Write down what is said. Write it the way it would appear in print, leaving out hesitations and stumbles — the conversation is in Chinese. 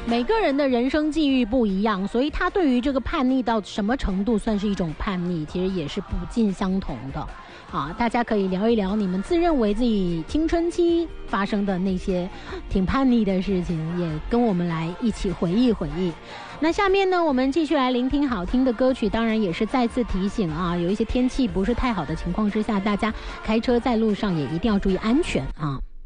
每个人的人生际遇不一样，所以他对于这个叛逆到什么程度算是一种叛逆，其实也是不尽相同的。大家可以聊一聊你们自认为自己青春期发生的那些挺叛逆的事情，也跟我们来一起回忆回忆。那下面呢，我们继续来聆听好听的歌曲，当然也是再次提醒有一些天气不是太好的情况之下，大家开车在路上也一定要注意安全啊。